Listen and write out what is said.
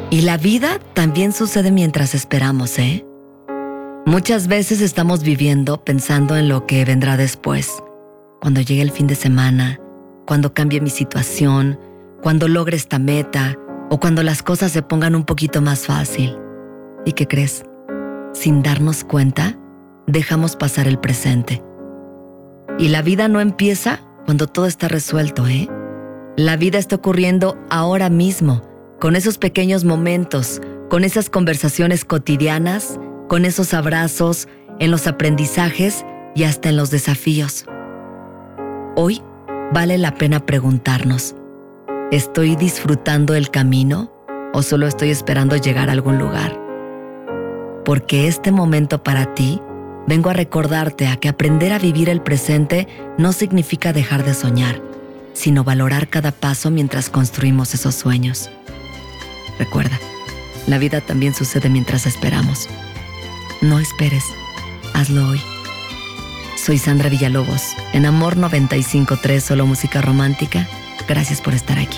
Y la vida también sucede mientras esperamos, ¿eh? Muchas veces estamos viviendo pensando en lo que vendrá después. Cuando llegue el fin de semana, cuando cambie mi situación, cuando logre esta meta o cuando las cosas se pongan un poquito más fácil. ¿Y qué crees? Sin darnos cuenta, dejamos pasar el presente. Y la vida no empieza cuando todo está resuelto, ¿eh? La vida está ocurriendo ahora mismo, con esos pequeños momentos, con esas conversaciones cotidianas, con esos abrazos, en los aprendizajes y hasta en los desafíos. Hoy vale la pena preguntarnos, ¿estoy disfrutando el camino o solo estoy esperando llegar a algún lugar? Porque este momento para ti, vengo a recordarte a que aprender a vivir el presente no significa dejar de soñar, sino valorar cada paso mientras construimos esos sueños. Recuerda, la vida también sucede mientras esperamos. No esperes, hazlo hoy. Soy Sandra Villalobos, en Amor 95.3, solo música romántica. Gracias por estar aquí.